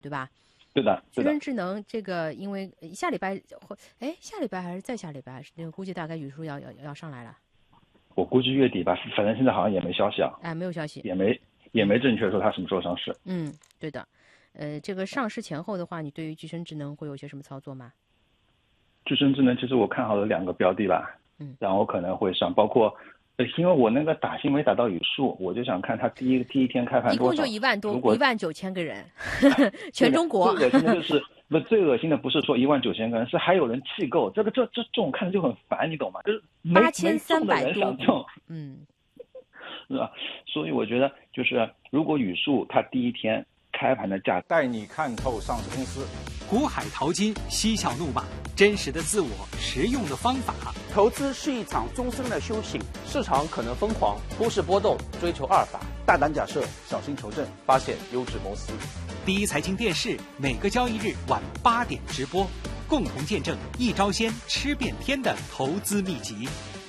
对吧？ 对的。 居身智能这个，因为下礼拜还是再下礼拜，那个估计大概语数要上来了。 我估计月底吧，反正现在好像也没消息啊。 没有消息， 也没正确说它什么时候上市。 对的。这个上市前后的话，你对于居身智能会有些什么操作吗？ 居身智能其实我看好了2个标的吧，然后可能会上，包括因为我那个打新没打到语数，我就想看它第一天开盘多少， 一共就1万多，19000个人，全中国。 最恶心的就是最恶心的不是说19000个人，是还有人弃购，这种看着就很烦，你懂吗？就是 8300 的人想中，是吧？所以我觉得就是如果语数它第一天开盘的价， 带你看透上市公司。 股海淘金，嬉笑怒骂，真实的自我，实用的方法。 投资是一场终身的修行，市场可能疯狂，股市波动，追求阿尔法，大胆假设，小心求证，发现优质公司。 第一财经电视每个交易日晚8点直播，共同见证一招鲜吃遍天的投资秘籍。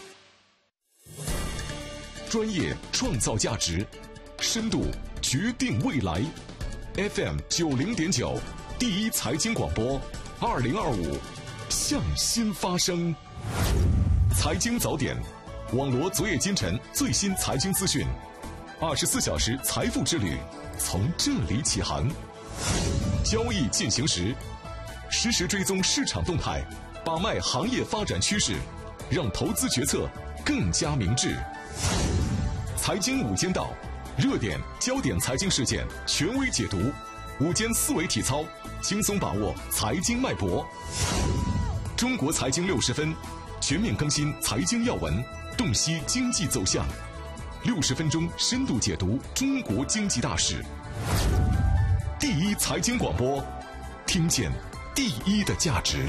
专业创造价值，深度决定未来。FM 90.9，第一财经广播，2025向新发声。财经早点，网罗昨夜今晨最新财经资讯，24小时财富之旅从这里起航。交易进行时，实时追踪市场动态，把脉行业发展趋势，让投资决策更加明智。财经午间道，热点焦点财经事件权威解读，午间思维体操，轻松把握财经脉搏。中国财经60分，全面更新财经要闻，洞悉经济走向，60分钟深度解读中国经济大事。第一财经广播，听见第一的价值。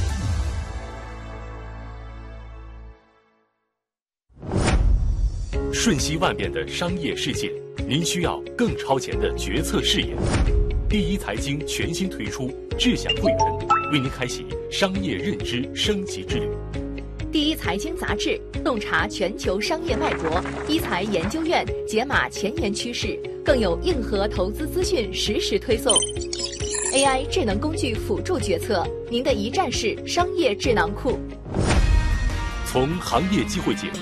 瞬息万变的商业世界，您需要更超前的决策视野。第一财经全新推出智享会员，为您开启商业认知升级之旅。 第一财经杂志洞察全球商业脉搏，一财研究院解码前沿趋势，更有硬核投资资讯实时推送。AI 智能工具辅助决策，您的一站式商业智囊库。 从行业机会解读